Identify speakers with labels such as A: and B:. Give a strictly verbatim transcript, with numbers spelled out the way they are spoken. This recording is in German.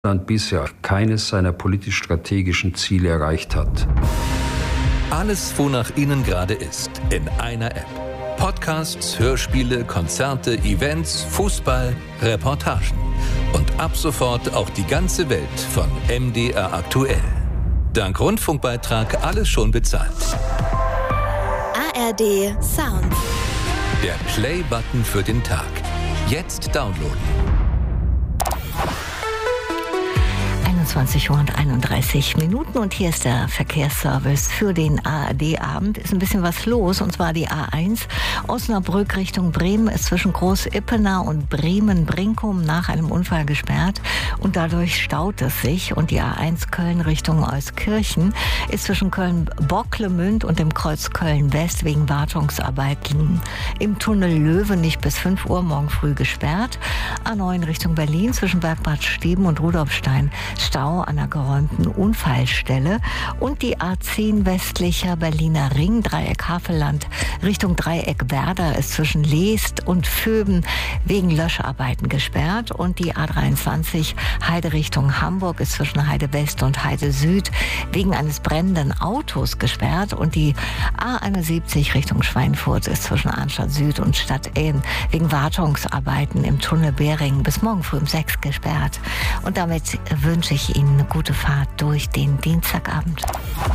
A: Deutschland bisher keines seiner politisch-strategischen Ziele erreicht hat.
B: Alles, wonach Ihnen gerade ist, in einer App. Podcasts, Hörspiele, Konzerte, Events, Fußball, Reportagen. Und ab sofort auch die ganze Welt von M D R aktuell. Dank Rundfunkbeitrag alles schon bezahlt.
C: A R D Sound.
B: Der Play-Button für den Tag. Jetzt downloaden.
D: einundzwanzig Uhr und einunddreißig Minuten und hier ist der Verkehrsservice für den A R D-Abend. Ist ein bisschen was los und zwar die A eins Osnabrück Richtung Bremen ist zwischen Groß-Ippenau und Bremen-Brinkum nach einem Unfall gesperrt und dadurch staut es sich. Und die A eins Köln Richtung Euskirchen ist zwischen Köln-Bocklemünd und dem Kreuz Köln-West wegen Wartungsarbeiten im Tunnel Löwenich bis fünf Uhr morgen früh gesperrt. A neun Richtung Berlin zwischen Bergbad Steben und Rudolfstein Stau an einer geräumten Unfallstelle. Und die A zehn westlicher Berliner Ring, Dreieck Havelland Richtung Dreieck Werder ist zwischen Leest und Vöben wegen Löscharbeiten gesperrt. Und die A dreiundzwanzig Heide Richtung Hamburg ist zwischen Heide West und Heide Süd wegen eines brennenden Autos gesperrt. Und die A einundsiebzig Richtung Schweinfurt ist zwischen Arnstadt Süd und Stadt Ehn wegen Wartungsarbeiten im Tunnel Bering bis morgen früh um sechs gesperrt. Und damit wünsche ich Ihnen eine gute Fahrt durch den Dienstagabend.